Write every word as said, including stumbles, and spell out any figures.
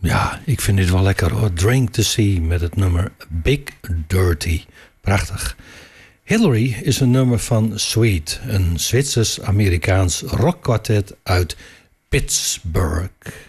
Ja, ik vind dit wel lekker hoor. Drink the Sea met het nummer Big Dirty. Prachtig. Hillary is een nummer van Sweet, een Zwitsers-Amerikaans rockkwartet uit Pittsburgh.